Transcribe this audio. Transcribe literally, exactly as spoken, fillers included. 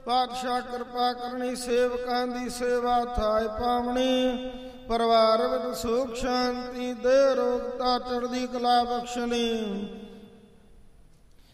ਪਾਤਸ਼ਾਹ ਕਿਰਪਾ ਕਰਨੀ, ਸੇਵਕਾਂ ਦੀ ਸੇਵਾ ਥਾਇ ਪਾਵਣੀ, ਪਰਿਵਾਰ ਵਿੱਚ ਸੁਖ ਸ਼ਾਂਤੀ ਦੇ ਰੋਗਤਾ ਚੜ੍ਹਦੀ ਕਲਾ ਬਖਸ਼ਣੀ।